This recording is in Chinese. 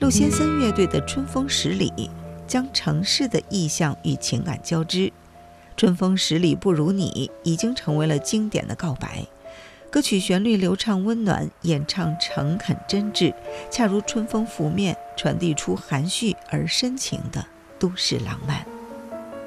陆先森乐队的《春风十里》将城市的意象与情感交织。春风十里不如你已经成为了经典的告白。歌曲旋律流畅温暖，演唱诚恳真挚，恰如春风拂面，传递出含蓄而深情的都市浪漫。